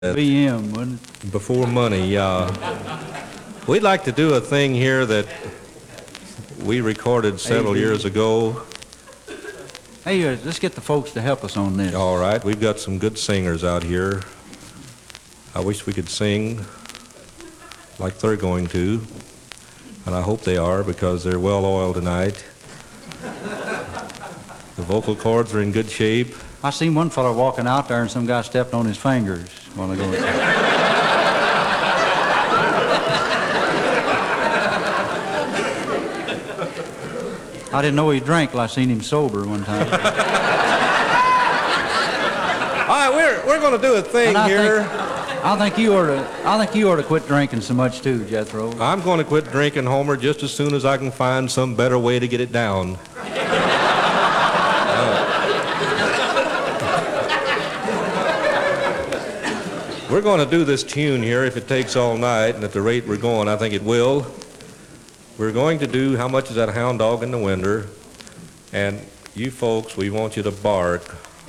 BM, wasn't it? Before money, we'd like to do a thing here that we recorded several years ago. Hey, let's get the folks to help us on this. All right, we've got some good singers out here. I wish we could sing like they're going to, and I hope they are because they're well oiled tonight. The vocal cords are in good shape. I seen one fella walking out there and some guy stepped on his fingers while they go. I didn't know he drank till I seen him sober one time. All right, we're going to do a thing here. I think you ought to quit drinking so much too, Jethro. I'm going to quit drinking, Homer, just as soon as I can find some better way to get it down. We're going to do this tune here if it takes all night, and at the rate we're going, I think it will. We're going to do How Much Is That Hound Dog in the Winter? And you folks, we want you to bark.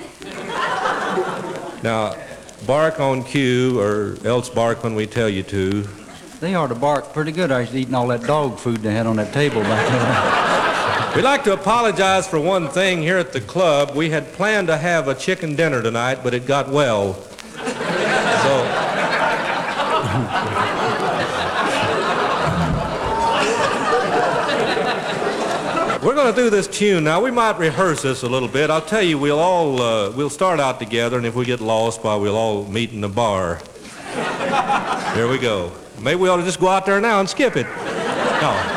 Now, bark on cue, or else bark when we tell you to. They ought to bark pretty good after eating all that dog food they had on that table back there. We'd like to apologize for one thing here at the club. We had planned to have a chicken dinner tonight, but it got well. So, we're going to do this tune. Now, we might rehearse this a little bit. I'll tell you, we'll start out together, and if we get lost, we'll all meet in the bar. Here we go. Maybe we ought to just go out there now and skip it. No.